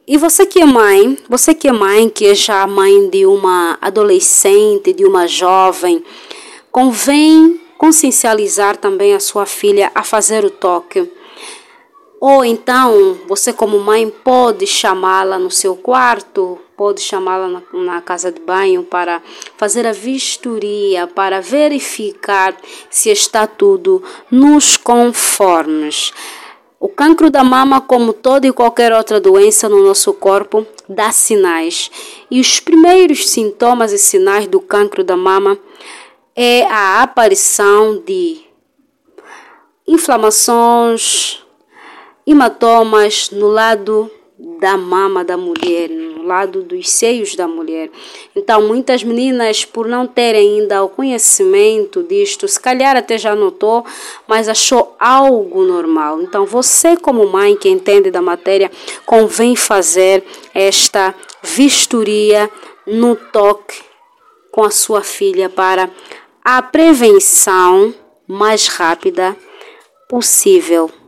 E você que é mãe, que é já mãe de uma adolescente, de uma jovem, convém consciencializar também a sua filha a fazer o toque. Ou então, você como mãe pode chamá-la no seu quarto, pode chamá-la na casa de banho para fazer a vistoria, para verificar se está tudo nos conformes. O cancro da mama, como toda e qualquer outra doença no nosso corpo, dá sinais. E os primeiros sintomas e sinais do cancro da mama é a aparição de inflamações, hematomas no lado da mama da mulher, no lado dos seios da mulher. Então, muitas meninas, por não terem ainda o conhecimento disto, se calhar até já notou, mas achou algo normal. Então, você como mãe que entende da matéria, convém fazer esta vistoria no toque com a sua filha para a prevenção mais rápida possível.